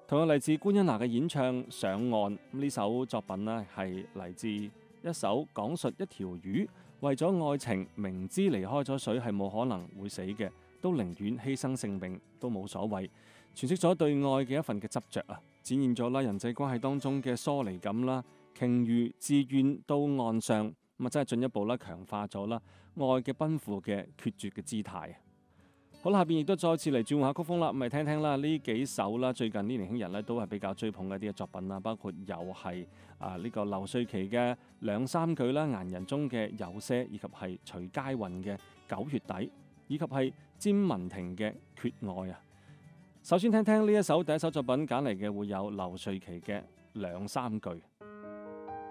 同樣嚟自官恩娜嘅演唱《上岸》，呢首作品呢係嚟自一首講述一條魚為咗愛情，明知離開咗水係冇可能會死嘅，都寧願犧牲性命都冇所謂，詮釋咗對愛嘅一份嘅執着啊！展現咗啦人際關係當中嘅疏離感啦，鯨魚自願到岸上，咁啊真係進一步啦強化咗啦愛嘅奔赴嘅決絕嘅姿態。好啦，下邊亦都再次嚟轉換下曲風啦，咁嚟聽聽啦呢幾首啦，最近啲年輕人咧都係比較追捧嘅一啲嘅作品啦，包括又係呢個劉瑞琦嘅兩三句啦，顏人中嘅有些，以及係徐佳韻嘅9月底，以及係詹文婷嘅缺愛啊。首先聽聽呢一首第一首作品揀嚟嘅會有劉瑞琦嘅兩三句。